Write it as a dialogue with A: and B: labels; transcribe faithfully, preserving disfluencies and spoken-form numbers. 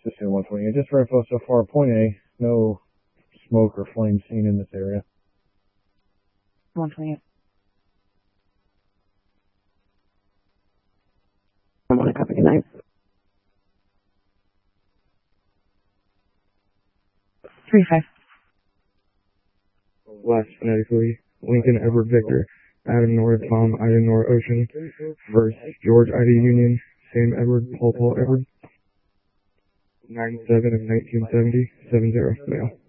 A: Cecilia one twenty-eight. Just for info so far, point A, no smoke or flame seen in this area.
B: one twenty-eight. I want to copy. Good night. three five.
C: Last phonetically, Lincoln Edward Victor, Adam Nora Tom, Ida Nora Ocean, versus George Ida Union, Sam Edward, Paul Paul Edward, nine seven of nineteen seventy, seven zero, male.